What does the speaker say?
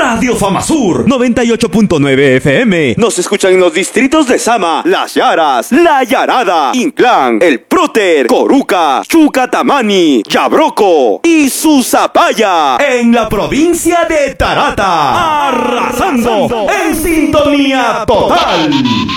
Radio Famasur 98.9 FM. Nos escuchan en los distritos de Sama, Las Yaras, La Yarada, Inclán, El Próter, Coruca, Chucatamani, Yabroco y Susapaya, en la provincia de Tarata, arrasando en sintonía total.